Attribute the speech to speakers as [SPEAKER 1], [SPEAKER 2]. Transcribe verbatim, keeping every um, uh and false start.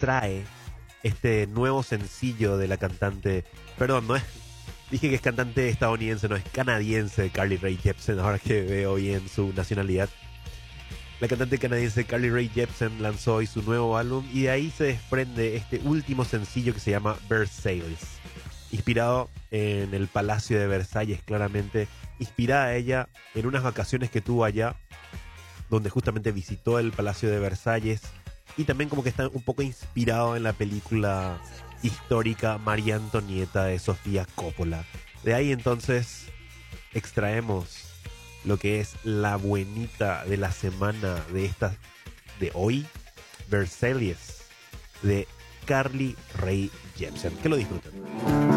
[SPEAKER 1] trae este nuevo sencillo de la cantante, perdón, no es, dije que es cantante estadounidense, no es canadiense, Carly Rae Jepsen, ahora que veo bien su nacionalidad. La cantante canadiense Carly Rae Jepsen lanzó hoy su nuevo álbum y de ahí se desprende este último sencillo que se llama Versailles, inspirado en el Palacio de Versalles, claramente inspirada ella en unas vacaciones que tuvo allá, donde justamente visitó el Palacio de Versalles, y también como que está un poco inspirado en la película histórica María Antonieta de Sofía Coppola. De ahí entonces extraemos lo que es la buenita de la semana de esta de hoy, Versailles, de Carly Rae Jepsen. Que lo disfruten.